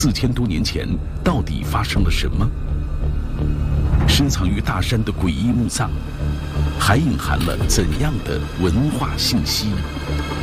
4000多年前到底发生了什么？深藏于大山的诡异墓葬，还隐含了怎样的文化信息？